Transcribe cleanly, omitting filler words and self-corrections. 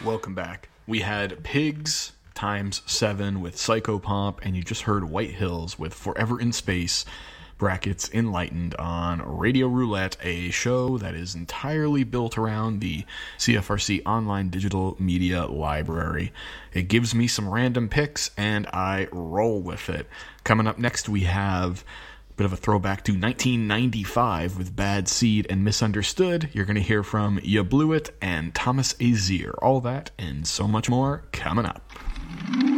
Welcome back. We had Pigs times 7 with Psychopomp, and you just heard White Hills with Forever in Space, brackets Enlightened, on Radio Roulette, a show that is entirely built around the CFRC Online Digital Media Library. It gives me some random picks, and I roll with it. Coming up next, we have bit of a throwback to 1995 with Bad Seed and Misunderstood. You're going to hear from Ya Blew It and Thomas Azier. All that and so much more coming up.